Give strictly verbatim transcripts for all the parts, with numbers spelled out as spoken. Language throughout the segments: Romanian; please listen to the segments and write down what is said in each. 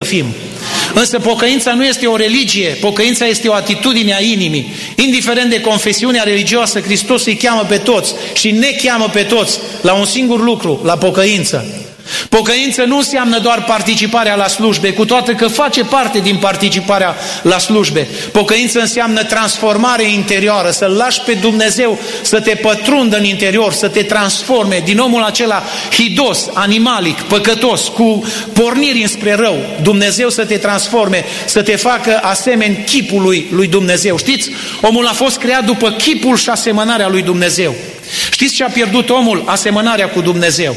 fim. Însă pocăința nu este o religie, pocăința este o atitudine a inimii. Indiferent de confesiunea religioasă, Hristos îi cheamă pe toți și ne cheamă pe toți la un singur lucru, la pocăință. Pocăință nu înseamnă doar participarea la slujbe, cu toate că face parte din participarea la slujbe. Pocăință înseamnă transformare interioară, să-L lași pe Dumnezeu să te pătrundă în interior, să te transforme din omul acela hidos, animalic, păcătos, cu porniri înspre rău. Dumnezeu să te transforme, să te facă asemeni chipului lui Dumnezeu. Știți, omul a fost creat după chipul și asemănarea lui Dumnezeu. Știți ce a pierdut omul? Asemănarea cu Dumnezeu.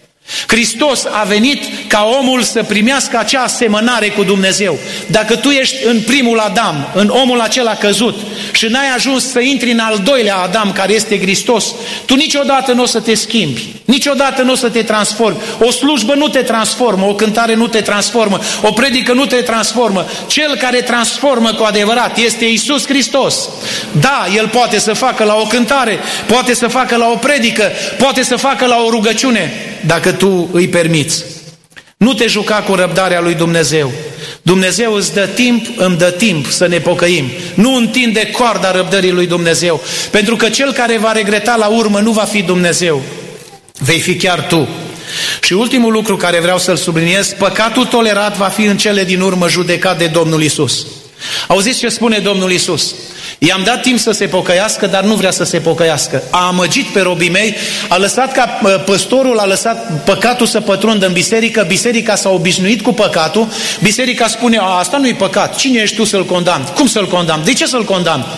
Hristos a venit ca omul să primească acea asemănare cu Dumnezeu. Dacă tu ești în primul Adam, în omul acela căzut, și n-ai ajuns să intri în al doilea Adam, care este Hristos, tu niciodată nu o să te schimbi, niciodată nu o să te transformi. O slujbă nu te transformă, o cântare nu te transformă, o predică nu te transformă. Cel care transformă cu adevărat este Iisus Hristos. Da, El poate să facă la o cântare, poate să facă la o predică, poate să facă la o rugăciune, dacă tu îi permiți. Nu te juca cu răbdarea lui Dumnezeu. Dumnezeu îți dă timp, îmi dă timp să ne pocăim. Nu întinde coarda răbdării lui Dumnezeu, pentru că cel care va regreta la urmă nu va fi Dumnezeu, vei fi chiar tu. Și ultimul lucru care vreau să-l subliniez, păcatul tolerat va fi în cele din urmă judecat de Domnul Iisus. Auziți ce spune Domnul Iisus? I-am dat timp să se pocăiască, dar nu vrea să se pocăiască. A amăgit pe robii mei, a lăsat ca păstorul, a lăsat păcatul să pătrundă în biserică, biserica s-a obișnuit cu păcatul, biserica spune, a, asta nu-i păcat, cine ești tu să-l condamni? Cum să-l condamni? De ce să-l condamni?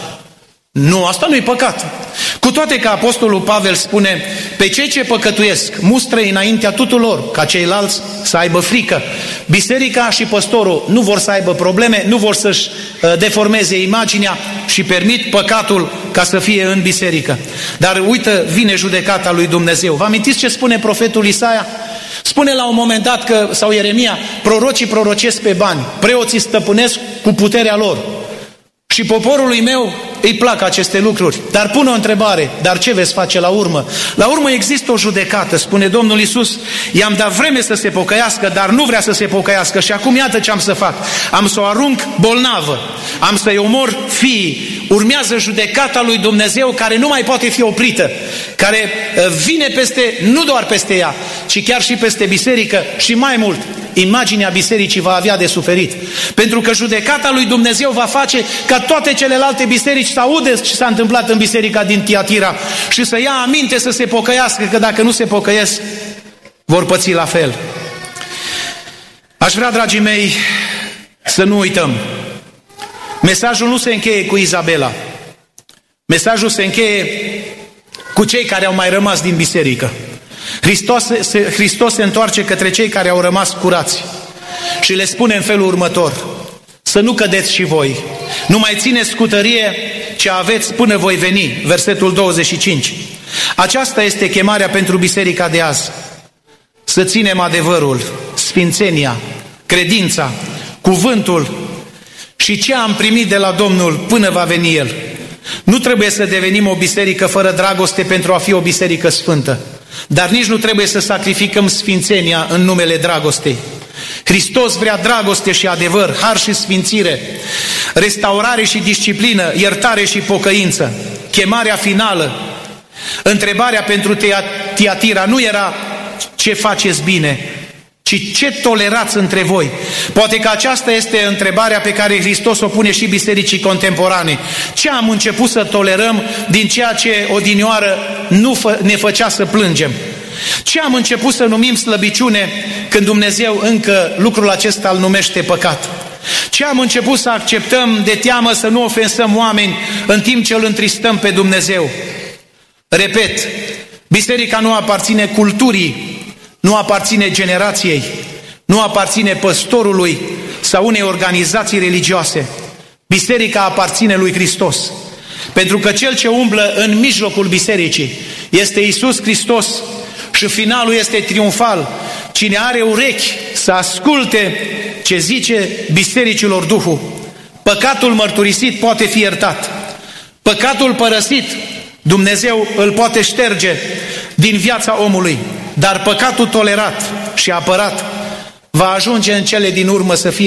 Nu, asta nu-i păcat. Cu toate că Apostolul Pavel spune, pe cei ce păcătuiesc, mustră-i înaintea tuturor, ca ceilalți să aibă frică. Biserica și păstorul nu vor să aibă probleme, nu vor să-și deformeze imaginea și permit păcatul ca să fie în biserică. Dar uită, vine judecata lui Dumnezeu. Vă amintiți ce spune profetul Isaia? Spune la un moment dat că, sau Ieremia, prorocii prorocesc pe bani, preoții stăpânesc cu puterea lor. Și poporului meu îi plac aceste lucruri. Dar pun o întrebare, dar ce veți face la urmă? La urmă există o judecată, spune Domnul Iisus, i-am dat vreme să se pocăiască, dar nu vrea să se pocăiască și acum iată ce am să fac. Am să o arunc bolnavă, am să-i omor fiii. Urmează judecata lui Dumnezeu care nu mai poate fi oprită, care vine peste, nu doar peste ea, ci chiar și peste biserică și mai mult. Imaginea bisericii va avea de suferit. Pentru că judecata lui Dumnezeu va face ca toate celelalte biserici să audă ce s-a întâmplat în biserica din Tiatira și să ia aminte să se pocăiască, că dacă nu se pocăiesc, vor păți la fel. Aș vrea, dragii mei, să nu uităm. Mesajul nu se încheie cu Izabela. Mesajul se încheie cu cei care au mai rămas din biserică. Hristos se, Hristos se întoarce către cei care au rămas curați și le spune în felul următor: să nu cădeți și voi, nu mai țineți cu tărie ce aveți până voi veni. Versetul douăzeci și cinci. Aceasta este chemarea pentru biserica de azi. Să ținem adevărul, sfințenia, credința, cuvântul și ce am primit de la Domnul până va veni El. Nu trebuie să devenim o biserică fără dragoste pentru a fi o biserică sfântă, dar nici nu trebuie să sacrificăm sfințenia în numele dragostei. Hristos vrea dragoste și adevăr, har și sfințire, restaurare și disciplină, iertare și pocăință. Chemarea finală, întrebarea pentru Tiatira nu era ce faceți bine, ci ce tolerați între voi. Poate că aceasta este întrebarea pe care Hristos o pune și bisericii contemporane. Ce am început să tolerăm din ceea ce odinioară nu fă, ne făcea să plângem? Ce am început să numim slăbiciune când Dumnezeu încă lucrul acesta îl numește păcat? Ce am început să acceptăm de teamă să nu ofensăm oameni în timp ce îl întristăm pe Dumnezeu? Repet, biserica nu aparține culturii, nu aparține generației, nu aparține păstorului sau unei organizații religioase. Biserica aparține lui Hristos. Pentru că cel ce umblă în mijlocul bisericii este Iisus Hristos și finalul este triumfal. Cine are urechi să asculte ce zice bisericilor Duhul. Păcatul mărturisit poate fi iertat. Păcatul părăsit Dumnezeu îl poate șterge din viața omului. Dar păcatul tolerat și apărat va ajunge în cele din urmă să fie